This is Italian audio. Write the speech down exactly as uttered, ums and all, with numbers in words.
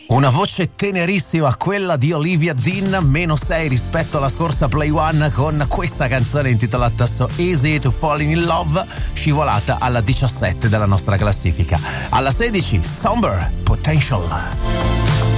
Una voce tenerissima, quella di Olivia Dean, meno sei rispetto alla scorsa Play One con questa canzone intitolata So Easy to Fall in Love, scivolata alla diciassette della nostra classifica. Alla sedici, Somber, Potential.